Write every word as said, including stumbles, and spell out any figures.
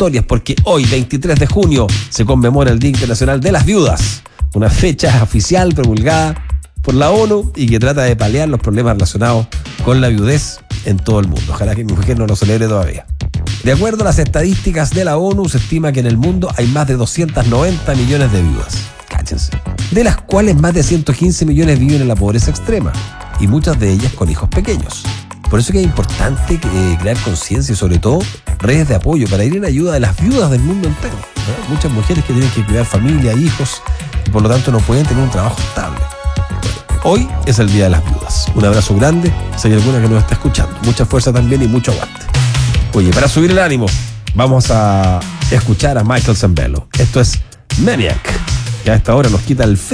historias, porque hoy, veintitrés de junio, se conmemora el Día Internacional de las Viudas, una fecha oficial promulgada por la ONU y que trata de paliar los problemas relacionados con la viudez en todo el mundo. Ojalá que mi mujer no lo celebre todavía. De acuerdo a las estadísticas de la ONU, se estima que en el mundo hay más de doscientos noventa millones de viudas. Cáchense. De las cuales más de ciento quince millones viven en la pobreza extrema, y muchas de ellas con hijos pequeños. Por eso que es importante eh, crear conciencia y sobre todo redes de apoyo para ir en ayuda de las viudas del mundo entero, ¿no? Muchas mujeres que tienen que cuidar familia, hijos, y por lo tanto no pueden tener un trabajo estable. Bueno, hoy es el Día de las Viudas. Un abrazo grande, si hay alguna que nos está escuchando. Mucha fuerza también y mucho aguante. Oye, para subir el ánimo, vamos a escuchar a Michael Zambello. Esto es Maniac, que a esta hora nos quita el frío.